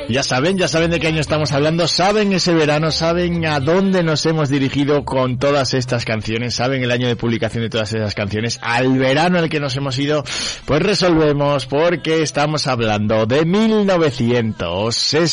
Ya saben de qué año estamos hablando, saben ese verano, saben a dónde nos hemos dirigido con todas estas canciones, saben el año de publicación de todas esas canciones, al verano al que nos hemos ido. Pues resolvemos, porque estamos hablando de 1960.